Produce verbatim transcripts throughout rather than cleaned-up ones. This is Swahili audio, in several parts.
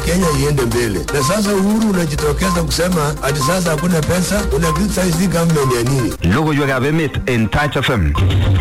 Kenya iende mbele. Na sasa Uhuru unajitokeza kusema ati sasa hakuna pesa, una criticize government ya nini? Logo yu agabemit in Touch F M.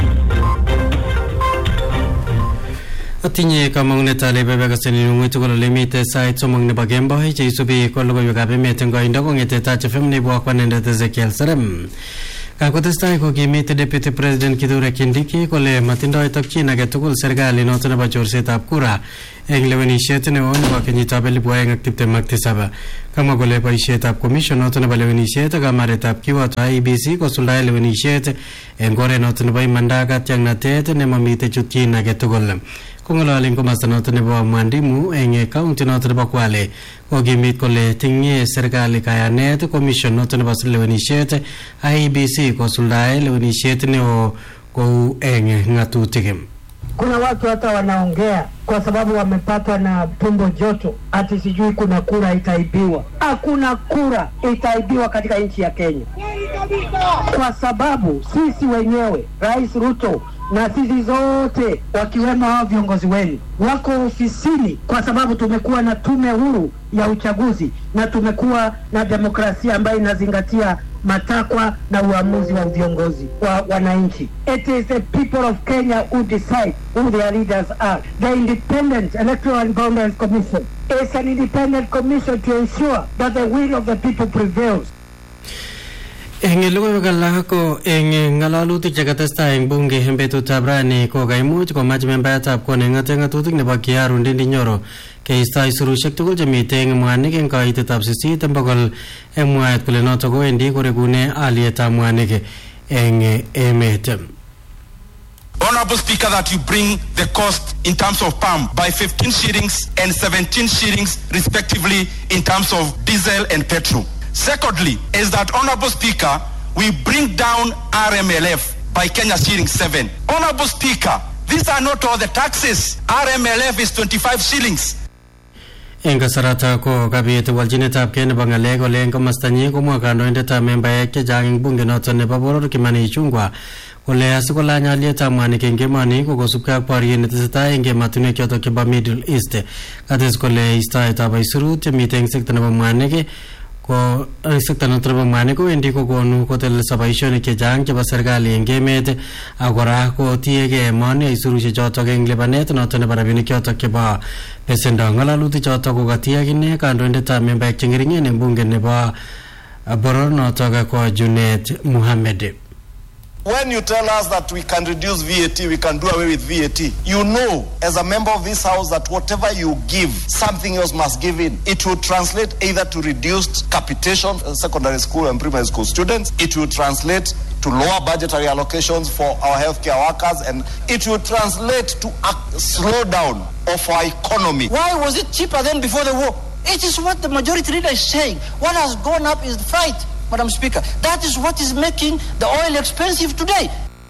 Atinye kamangunet ale bebekaseni ngwitu kolo limite site somong ne bagembo che isubi ko logo yu agabemit ngoindo kongete Touch F M ne bwa kwanende Ezekiel Serem. Kakotestai ko kimite Deputy President Kithure Kindiki kole matindoi tokyin age tugul serikali noto nebo chorsetab kura eng lewenisiet neo nebo kenyitab elipu aeng ak tiptem ak tisab. Kamwa kole boisietab commission noto nebo lewenisiet ak kamaretab kiwoto I E B C kosuldae lewenisiet eng oret noto nebo imanda ak tyangnatet nemamite chutyin age tugul. Kongololin komasta noto nebo Mwandimu eng county noto nebo Kwale kokimit kole tinye serikali kayanet commission noto nebo lewenisiet I E B C kosuldae lewenisiet neo kou eng ngatutik. Kuna watu hata wanaongea kwa sababu wamepatwa na tumbo joto ati sijui kuna kura itaibiwa. Hakuna kura itaibiwa katika nchi ya Kenya, kwa sababu sisi wenyewe Rais Ruto na sisi zote wakiwemo hao viongozi wenu wako ofisini kwa sababu tumekuwa na tume huru ya uchaguzi na tumekuwa na demokrasia ambayo inazingatia matakwa na uamuzi wa viongozi wa wananchi. It is the people of Kenya who decide who their leaders are. The Independent Electoral and Governance Commission is an independent commission to ensure that the will of the people prevails. Eng lugo kala ko eng ngalalutik chekatestai eng bunge eng betutab rani ko kaimuch komach membayatab koneng'ate ng'atutik nebo Kiaru Ndindi Nyoro keistoi surushek tugul chemite eng mwanik eng kaitetab sisit eng bokol eng mwaet kole noto kowendi korekune alyetab mwanik eng emet. Honorable Speaker, that you bring the cost in terms of palm by fifteen shillings and seventeen shillings respectively in terms of diesel and petrol. Secondly, is that, Honorable Speaker, we bring down R M L F by Kenya shillings seven. Honorable Speaker, these are not all the taxes. R M L F is twenty-five shillings. Eng kasarata ko kabit walchinetab kei nebo ng'alek ole eng komastanyi komwa kandoindetab membaek chechang eng bunge noto nebo Boror Kimani Ichung'wa kole asikolany alyetab mwanik eng emoni ko kosubkei ak boriet netesetai eng ematinwek chotok chebo Middle East. Kates kole istoetab aisurut chemite eng sekta nebo mwanik ko sekta noto nebo mwanik kowendi kokonu kotelelso boisionik chechang chebo serikali eng emet ak kora kotiegei emoni aisurushek chotok eng lipanet noto nebo rabinik chotok chebo besendo. Ng'alalutik chotok ko katiak ine kandoindetab membaek cheng'ering'en eng bunge nebo Boror notok ko Junet Mohammed. When you tell us that we can reduce V A T, we can do away with V A T, you know as a member of this house that whatever you give, something else must give in. It will translate either to reduced capitation in secondary school and primary school students, it will translate to lower budgetary allocations for our healthcare workers, and it will translate to a slowdown of our economy. Why was it cheaper than before the war? It is what the majority leader is saying. What has gone up is freight, Madam Speaker. That is what is making the oil expensive today.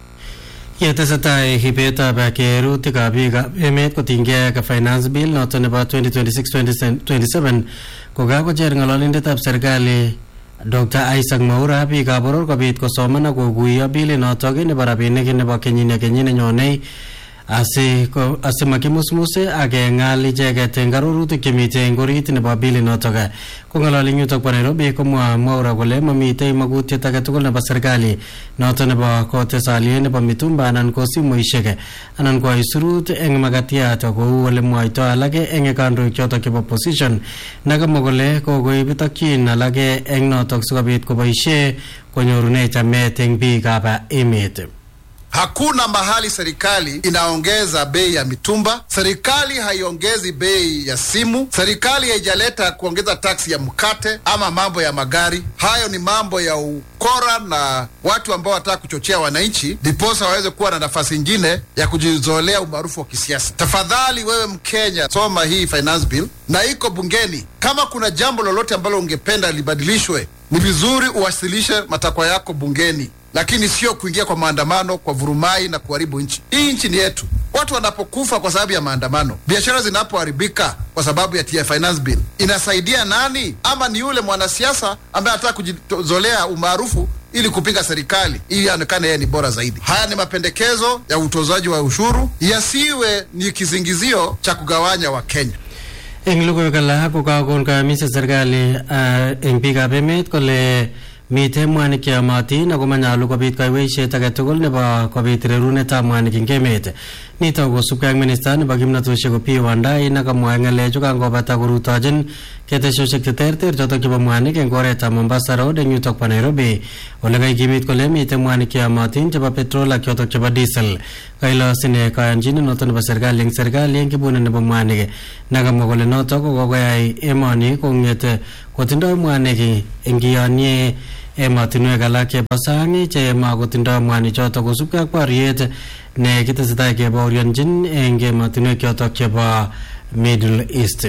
Yetesetai hibetab kerutikab biikab emet kotinygei ak finance bill noto nebo twenty twenty-six twenty twenty-seven ko kakocher ng'ololindetab serikali Doctor Isaac Mwaura biikab Boror kobit kosoman ak kokuiyo bilit notok nebo rabinik nebo kenyini kenyit nenyonei asi ko asimakimusmuse ak ng'al icheket eng arorutik chemite eng orit nebo bilit notok. Kong'ololi yutok bo Nairobi komwa Mwaura kole mamitei magutiet age tugul nebo serikali noto nebo kotes alyet nebo mitumba anan ko simoishek anan ko aisurut eng magatiat kou ole mwaito alake eng kandoik chotok chebo opposition nakamwa kole kokoib tokyin alake eng notok sikobit koboisie konyorune chamet eng biikab emet. Hakuna mahali serikali inaongeza bei ya mitumba, serikali haiongezi bei ya simu, serikali haijaleta kuongeza taksi ya mkate ama mambo ya magari. Hayo ni mambo ya ukora na watu ambao wataka kuchochea wananchi diposa waweze kuwa na nafasi nyingine ya kujizolea umaarufu wa kisiasa. Tafadhali wewe Mkenya, soma hii finance bill na iko bungeni. Kama kuna jambo lolote ambalo ungependa libadilishwe, ni vizuri uwasilishe matakwa yako bungeni, lakini sio kuingia kwa maandamano, kwa vurumai na kuharibu nchi. Hii nchi ni yetu. Watu wanapokufa kwa sababu ya maandamano, biashara zinapoharibika kwa sababu ya T finance bill, inasaidia nani? Ama ni yule mwanasiasa ambaye anataka kujizolea umaarufu ili kupinga serikali ili aonekane yeye ni bora zaidi. Haya ni mapendekezo ya utozaji wa ushuru, yasiwe ni kizingizio cha kugawanya wa Kenya. Eng logoiwek alak ko kakon kayamiset serikali eng biikab emet kole mitei mwanik cheyomotin ako manyolu kobit kaiweisiet age tugul nebo kobit rerunetab mwanik eng emet. Nitok kosubkei ak minista nebo kimnatosiek Opiyo Wandayi nekamwa ng'alechu kangobata korutochin ketesiosiek cheterter chotok chebo mwanik eng oretab Mombasa Road eng yutok bo Nairobi, ole kaikimit kole mitei mwanik cheyomotin chebo petrol ak chotok chebo diesel. Kailos ine kayanchinet notok nebo serikali eng serikali eng kibunet nebo mwanik, nakamwa kole notok ko kokoyai emoni kong'et kotindoi mwanik eng kiyonye emotinwek alak chebo sang che makotindoi mwanik chotok kosubkei ak boriet ne kitesetai kebaorionjin eng emotinwek chotok chebo Middle East.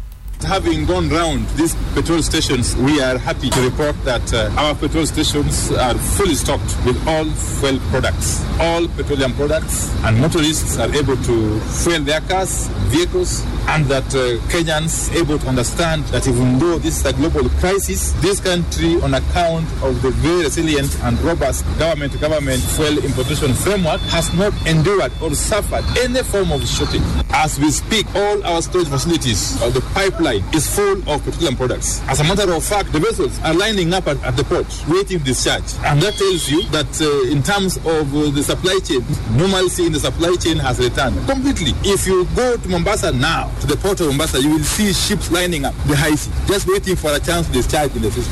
Having gone round these petrol stations, we are happy to report that uh, our petrol stations are fully stocked with all fuel products. All petroleum products, and motorists are able to fuel their cars, vehicles, and that uh, Kenyans able to understand that even though this is a global crisis, this country, on account of the very resilient and robust government-to-government fuel importation framework, has not endured or suffered any form of shortage. As we speak, all our storage facilities, uh, the pipeline, is full of petroleum products. As a matter of fact, the vessels are lining up at, at the port, waiting for discharge. And that tells you that uh, in terms of uh, the supply chain, normalcy in the supply chain has returned completely. If you go to Mombasa now, to the port of Mombasa, you will see ships lining up, the high sea, just waiting for a chance to discharge in the system.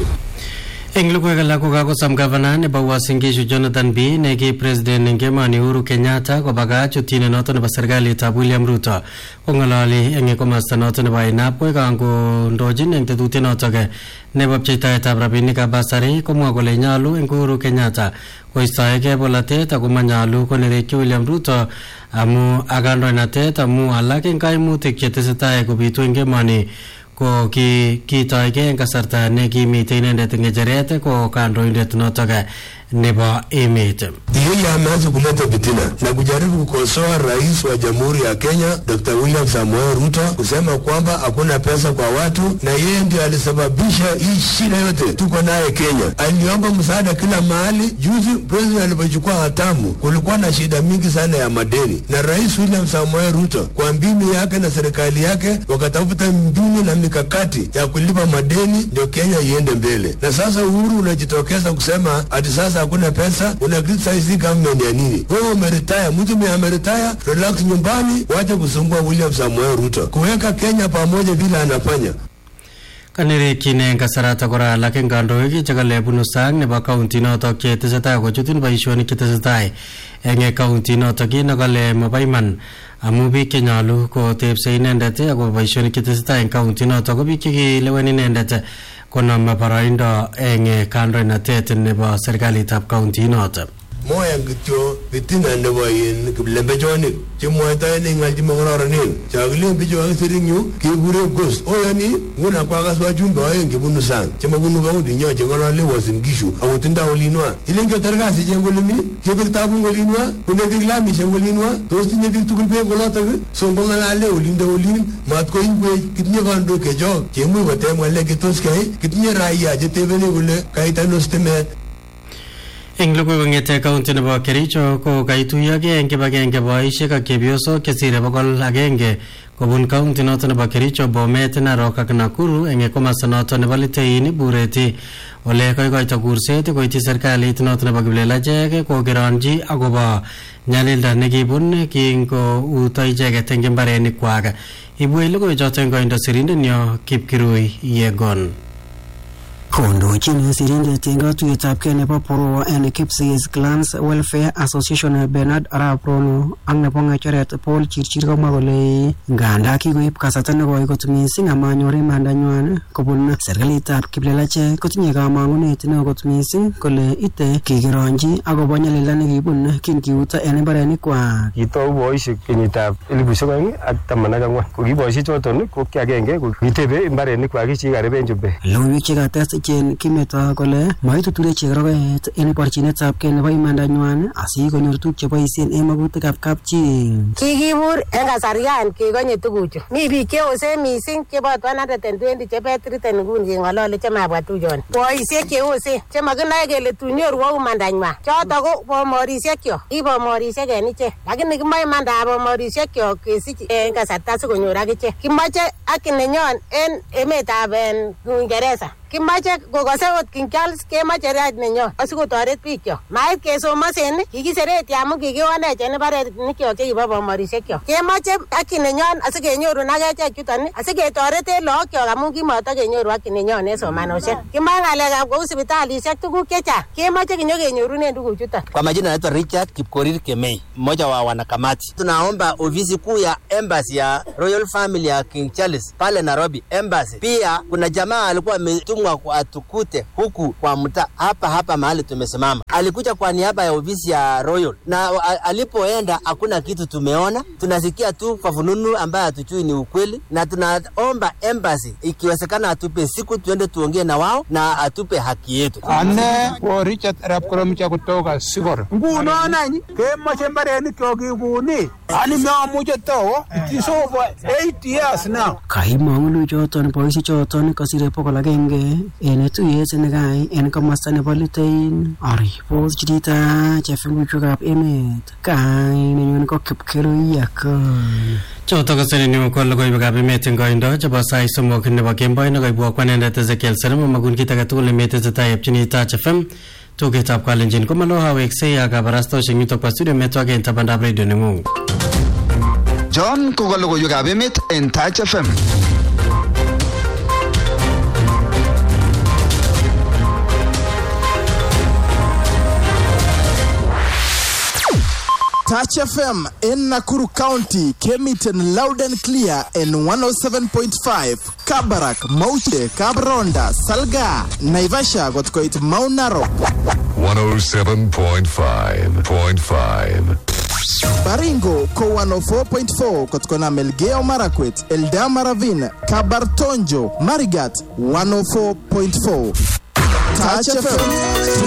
Eng logoiwek alak ko kakosam gavana nebo Uasin Gishu Jonathan B neki president eng emoni Uhuru Kenyatta kobakach chutyinet noto nebo serikalitab William Ruto kong'ololi eng komosta noto nebo Ainabkoi kangondochin eng tetutiet notok nebo pcheitaetab rabinikab basari, komwa kole nyolu eng Uhuru Kenyatta koistoegei bolatet ako manyolu konerekyi William Ruto amu ak kandoinatet amu alak eng kaimutik chetesetai kobitu eng emoni ko ki kitoige eng kasarta ne kimitei inendet eng ng'echeret ko kandoindet notok nebo emet. Yeye ameanza kuleta fitina na kujaribu kukosoa rais wa Jamhuri ya Kenya Doctor William Samoei Ruto kusema kwamba hakuna pesa kwa watu na yeye ndiye alisababisha hii shida yote tuko naye Kenya. Aliomba msaada kila mahali. Juzi president alipochukua hatamu kulikuwa na shida mingi sana ya madeni, na rais William Samoei Ruto kwa mbinu yake na serikali yake wakatafuta mbinu na mikakati ya kulipa madeni ndio Kenya iende mbele. Na sasa Uhuru unajitokeza kusema ati sasa hakuna pesa, una criticize government ya nini? Wewe umeretire, mtu umeretire, relax nyumbani, wacha kusumbua William Samoei Ruto. Kuweka Kenya pamoja bila anafanya. Kanerekyin eng kasarata kora alak eng kandoik chekalebunu sang nebo county notok chetesetai kochutin boisionik chetesetai eng county notok kinakale mabo iman amu biik chenyolu kotebse inendet akobo boisionik chetesetai eng county notok ko biik chekilewen inendet konome boroindo eng kandoinatet nebo serikalitab county notok. Moya kityo fitina nebo yin kiplembechonik chemwoitoen eng ng'al chemokororon chakilen bichu kakisiring yu kekure ghost. Oyoni nguna kwakas wajumbe oeng chebunu sang chemabunu kaunti nyo cheng'olole Uasin Gishu akotindoi olinwa. Ilen kyotar kasi chengolimi kebir tabung olinwa kune biik lamishek olinwa tos tinye biik tugul beek olotok so ngong'alale olinde olin mat koiywech kitinye kandoik chechok chemuch koteb ng'alek chetos keyai. Kitinye raia chetebene kole kait ano stimet. Eng logoiwek ng'ete county nebo Kericho ko kaituyogei eng kibagenge boisiek ak chepyosok chesire bokol agenge kobun county noto nebo Kericho, Bomet, Narok ak Nakuru eng komosta noto nebo Litein, Bureti, ole koikoito kurset koityi serikalit noto nebo kiplelachek kokeronji akobo nyalilda nekibun kingo uto icheket eng mbarenikwak. Ibwech logoiwechoto eng koindo sirindenyo Kipkirui Yegon. Kondochin sirindet eng katuiyetabkei nebo Poro and Kipsigis Clans Welfare Association Bernard Arap Rono ak nebo ng'echeret Paul Chirchir komwa kole nganda kikoib kasarta nekoi kot mising amanyor imandanywan kobun serikalitab kiplelachek kotinye kamang'unet neo kot mising kole ite kikironji akobo nyalilda nekibun kinkiuto en mbarenikwak. Kitou boisiek kenyitab elipusiek oeng ak taman ak ang'wan ko ki boisiek choton ko ki agenge ko kitebe mbarenikwak chekariben chumbe. Logoiwek chekates cheechen kimeto kole maituture ichek rokoet en borchinetab kei nebo imandanywan asikonyor tuguk cheboisien en magutikab kapchi. Kikibur en kasarian kekonye tuguchu. Mi biik cheose missing chebo one hundred twenty chebetiritan nguni keng'olole chemabwa tuchon. Boisiek cheose chemakinoe kele tunyoru wau imandanywan. Choto ko bomorisiekyo. Ibomorisiek en ichek. Lakini kimoe imandab bomorisiekyo kesich en kasarta sikonyor akichek. Kimoche haki nenyon en emetab Uingereza. Kimache kokose ot King Charles kemache right nenyon asikotoret biikyo. Mait kesomosen kikisereti amu kikiwonech en mbarenikyo chekibo bomorisiekyo. Kemache haki nenyon asikenyoru akechek chuton asiketoreten lagokyo amu kimatakenyoru haki nenyon en somanosiek. Kimae ng'alekab kou sipitalisiek tuguk chechang. Kemache kinyokenyorunen tuguk chuton. Kwa majina naitwa Richard Kipkorir Kemei, mmoja wa wanakamati. Tunaomba ofisi kuu ya embassy ya Royal Family ya King Charles pale Nairobi embassy. Pia kuna jamaa alikuwa ametumwa kwa atukute huku kwa mta hapa hapa mahali tumesimama. Alikuja kwa niaba ya ofisi ya Royal na alipoenda hakuna kitu tumeona. Tunasikia tu kwa fununu ambaye hatujui ni ukweli, na tunaomba embassy ikiwezekana atupe siku tuende tuongee na wao na atupe haki yetu. Ane kwa Richard Rapkoromicha kutoka Sigor. Nguno nani kemache mbareni kyokikuni ani meamuche towo it is over eight years now. Kaimang'ulu choton boisi choton kasire pokol agenge en tuyet nekai en komosta nebo Litein. Aripot chitita chefunguchukab emet kai nenyun ko Kipkeruiyak. Choto kasene ni ko logoiwekab emet en koindo chebo sai somok nebo kemboi nekoibwo kwanendet Ezekiel Serem magun kit age tugul emet tesetai epchini Touch F M. Tugetab kalenjin komalo haweksei ya kabarastoshek nitok pa studio metwake en tabandab radio neng'ung. John ko logoiwekab emet en Touch F M. Touch F M in Nakuru County came it in loud and clear in one oh seven point five. Kabarak, Mauche, Kabronda, Salga, Naivasha got quite Mount Narok. one oh seven point five point five. Baringo ko one oh four point four kotkona Melgeo Marakwet, Eldama Ravine, Kabartonjo, Marigat one oh four point four. Touch F M.